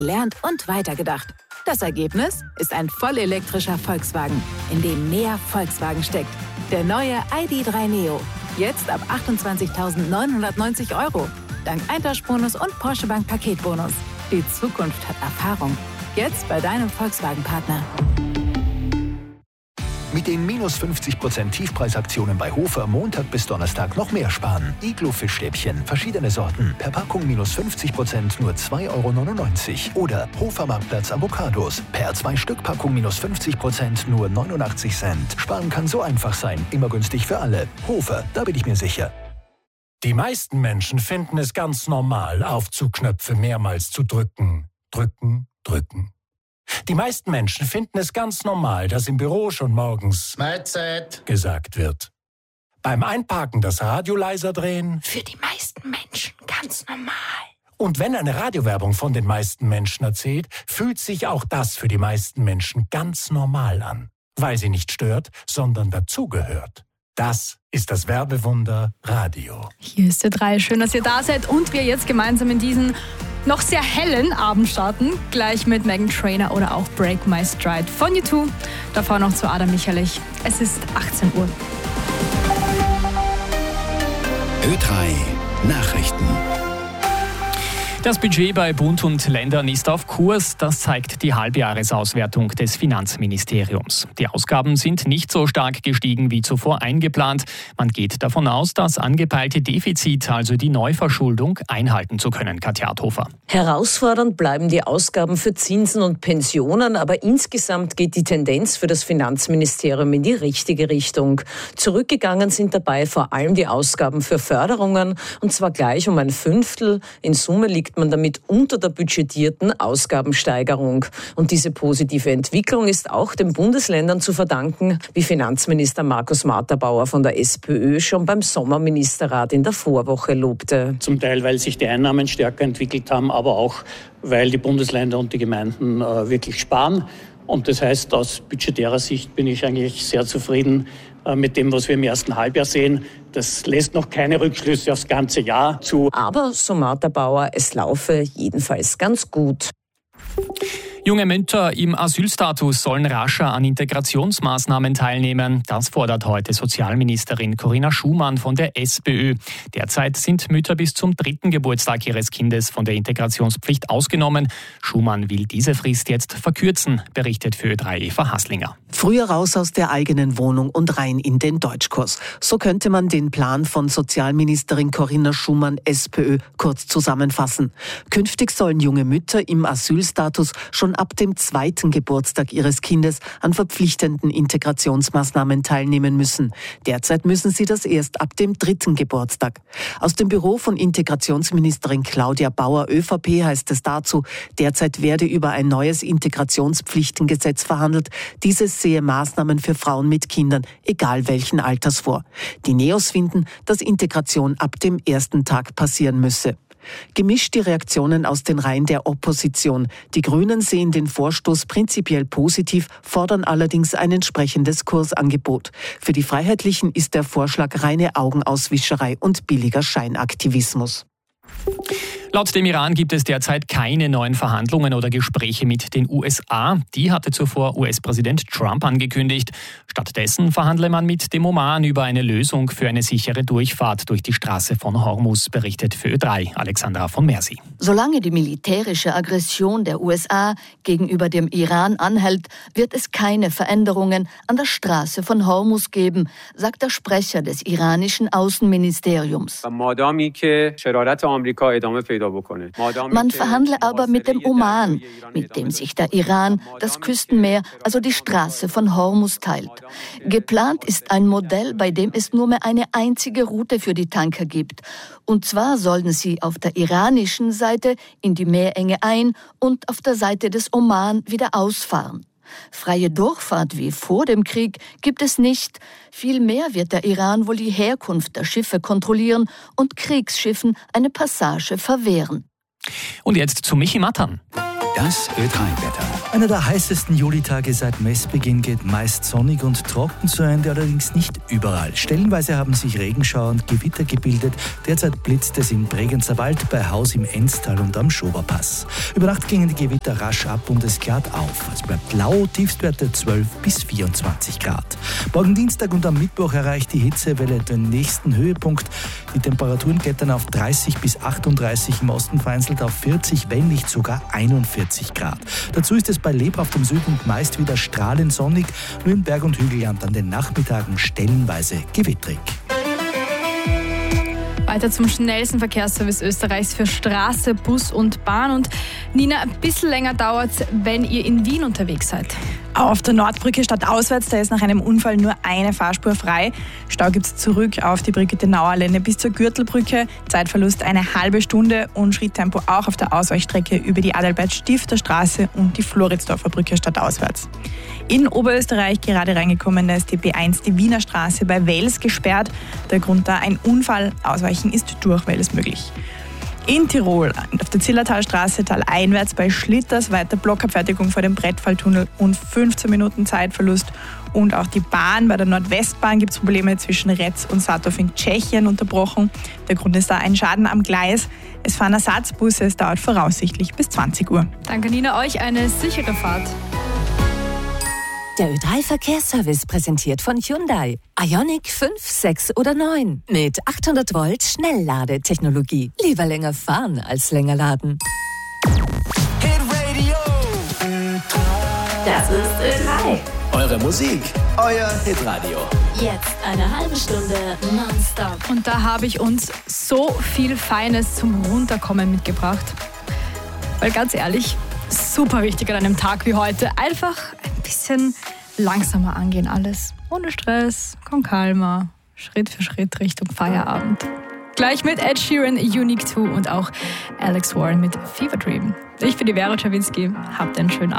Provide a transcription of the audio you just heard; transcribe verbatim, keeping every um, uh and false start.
gelernt und weitergedacht. Das Ergebnis ist ein vollelektrischer Volkswagen, in dem mehr Volkswagen steckt. Der neue I D drei Neo. Jetzt ab achtundzwanzigtausendneunhundertneunzig Euro. Dank Eintauschbonus und Porsche Bank Paketbonus. Die Zukunft hat Erfahrung. Jetzt bei deinem Volkswagen-Partner. Mit den minus fünfzig Prozent Tiefpreisaktionen bei Hofer Montag bis Donnerstag noch mehr sparen. Iglo-Fischstäbchen, verschiedene Sorten, per Packung minus fünfzig Prozent nur zwei Euro neunundneunzig. Oder Hofer Marktplatz Avocados, per zwei Stück Packung minus fünfzig Prozent nur neunundachtzig Cent. Sparen kann so einfach sein, immer günstig für alle. Hofer, da bin ich mir sicher. Die meisten Menschen finden es ganz normal, Aufzugknöpfe mehrmals zu drücken. Drücken, drücken. Die meisten Menschen finden es ganz normal, dass im Büro schon morgens Mahlzeit gesagt wird. Beim Einparken das Radio leiser drehen. Für die meisten Menschen ganz normal. Und wenn eine Radiowerbung von den meisten Menschen erzählt, fühlt sich auch das für die meisten Menschen ganz normal an. Weil sie nicht stört, sondern dazugehört. Das ist das Werbewunder Radio. Hier ist Ö drei. Schön, dass ihr da seid und wir jetzt gemeinsam in diesen noch sehr hellen Abend starten. Gleich mit Meghan Trainor oder auch Break My Stride von U zwei. Davor noch zu Adam Michalich. Es ist achtzehn Uhr. Ö drei Nachrichten. Das Budget bei Bund und Ländern ist auf Kurs, das zeigt die Halbjahresauswertung des Finanzministeriums. Die Ausgaben sind nicht so stark gestiegen wie zuvor eingeplant. Man geht davon aus, das angepeilte Defizit, also die Neuverschuldung, einhalten zu können. Katja Adhofer. Herausfordernd bleiben die Ausgaben für Zinsen und Pensionen, aber insgesamt geht die Tendenz für das Finanzministerium in die richtige Richtung. Zurückgegangen sind dabei vor allem die Ausgaben für Förderungen, und zwar gleich um ein Fünftel. In Summe liegt man damit unter der budgetierten Ausgabensteigerung. Und diese positive Entwicklung ist auch den Bundesländern zu verdanken, wie Finanzminister Markus Marterbauer von der SPÖ schon beim Sommerministerrat in der Vorwoche lobte. Zum Teil, weil sich die Einnahmen stärker entwickelt haben, aber auch, weil die Bundesländer und die Gemeinden äh, wirklich sparen. Und das heißt, aus budgetärer Sicht bin ich eigentlich sehr zufrieden äh, mit dem, was wir im ersten Halbjahr sehen. Das lässt noch keine Rückschlüsse aufs ganze Jahr zu. Aber, so Marterbauer, es laufe jedenfalls ganz gut. Junge Mütter im Asylstatus sollen rascher an Integrationsmaßnahmen teilnehmen. Das fordert heute Sozialministerin Corinna Schumann von der SPÖ. Derzeit sind Mütter bis zum dritten Geburtstag ihres Kindes von der Integrationspflicht ausgenommen. Schumann will diese Frist jetzt verkürzen, berichtet für Ö drei Eva Haslinger. Früher raus aus der eigenen Wohnung und rein in den Deutschkurs. So könnte man den Plan von Sozialministerin Corinna Schumann, SPÖ, kurz zusammenfassen. Künftig sollen junge Mütter im Asylstatus schon ab dem zweiten Geburtstag ihres Kindes an verpflichtenden Integrationsmaßnahmen teilnehmen müssen. Derzeit müssen sie das erst ab dem dritten Geburtstag. Aus dem Büro von Integrationsministerin Claudia Bauer, ÖVP, heißt es dazu, derzeit werde über ein neues Integrationspflichtengesetz verhandelt. Dieses sehe Maßnahmen für Frauen mit Kindern, egal welchen Alters, vor. Die Neos finden, dass Integration ab dem ersten Tag passieren müsse. Gemischt die Reaktionen aus den Reihen der Opposition. Die Grünen sehen den Vorstoß prinzipiell positiv, fordern allerdings ein entsprechendes Kursangebot. Für die Freiheitlichen ist der Vorschlag reine Augenauswischerei und billiger Scheinaktivismus. Laut dem Iran gibt es derzeit keine neuen Verhandlungen oder Gespräche mit den U S A. Die hatte zuvor U S-Präsident Trump angekündigt. Stattdessen verhandle man mit dem Oman über eine Lösung für eine sichere Durchfahrt durch die Straße von Hormuz, berichtet für Ö drei Alexandra von Mersi. Solange die militärische Aggression der U S A gegenüber dem Iran anhält, wird es keine Veränderungen an der Straße von Hormuz geben, sagt der Sprecher des iranischen Außenministeriums. Man verhandle aber mit dem Oman, mit dem sich der Iran das Küstenmeer, also die Straße von Hormuz, teilt. Geplant ist ein Modell, bei dem es nur mehr eine einzige Route für die Tanker gibt. Und zwar sollen sie auf der iranischen Seite in die Meerenge ein- und auf der Seite des Oman wieder ausfahren. Freie Durchfahrt wie vor dem Krieg gibt es nicht. Vielmehr wird der Iran wohl die Herkunft der Schiffe kontrollieren und Kriegsschiffen eine Passage verwehren. Und jetzt zu Michi Mattern. Das Ö drei Wetter. Einer der heißesten Julitage seit Messbeginn geht meist sonnig und trocken zu Ende, allerdings nicht überall. Stellenweise haben sich Regenschauer und Gewitter gebildet. Derzeit blitzt es in Bregenzer Wald, bei Haus im Enztal und am Schoberpass. Über Nacht gingen die Gewitter rasch ab und es klart auf. Es bleibt lau, Tiefstwerte zwölf bis vierundzwanzig Grad. Morgen Dienstag und am Mittwoch erreicht die Hitzewelle den nächsten Höhepunkt. Die Temperaturen klettern auf dreißig bis achtunddreißig, im Osten vereinzelt auf vierzig, wenn nicht sogar einundvierzig Grad. Dazu ist es bei lebhaft im Süden meist wieder strahlend sonnig, nur im Berg- und Hügelland an den Nachmittagen stellenweise gewittrig. Weiter zum schnellsten Verkehrsservice Österreichs für Straße, Bus und Bahn. Und Nina, ein bisschen länger dauert es, wenn ihr in Wien unterwegs seid. Auf der Nordbrücke stadtauswärts, da ist nach einem Unfall nur eine Fahrspur frei. Stau gibt es zurück auf die Brigitte Nauer Lände bis zur Gürtelbrücke. Zeitverlust eine halbe Stunde und Schritttempo auch auf der Ausweichstrecke über die Adalbert-Stifter-Straße und die Floridsdorfer Brücke stadtauswärts. In Oberösterreich gerade reingekommen, da ist die B eins, die Wiener Straße bei Wels gesperrt. Der Grund da ein Unfall, Ausweichen ist durch Wels möglich. In Tirol, auf der Zillertalstraße taleinwärts bei Schlitters, weiter Blockabfertigung vor dem Brettfalltunnel und fünfzehn Minuten Zeitverlust. Und auch die Bahn, bei der Nordwestbahn gibt es Probleme zwischen Retz und Satov in Tschechien unterbrochen. Der Grund ist da ein Schaden am Gleis. Es fahren Ersatzbusse, es dauert voraussichtlich bis zwanzig Uhr. Danke Nina, euch eine sichere Fahrt. Der Ö drei Verkehrsservice präsentiert von Hyundai. Ioniq fünf, sechs oder neun. Mit achthundert Volt Schnellladetechnologie. Lieber länger fahren als länger laden. Hitradio. Das ist Ö drei. Eure Musik, euer Hitradio. Jetzt eine halbe Stunde nonstop. Und da habe ich uns so viel Feines zum Runterkommen mitgebracht. Weil ganz ehrlich, super wichtig an einem Tag wie heute. Einfach ein bisschen langsamer angehen alles. Ohne Stress, komm kalmer, Schritt für Schritt Richtung Feierabend. Gleich mit Ed Sheeran, Unique zwei und auch Alex Warren mit Fever Dream. Ich bin die Vera Czerwinski. Habt einen schönen Abend.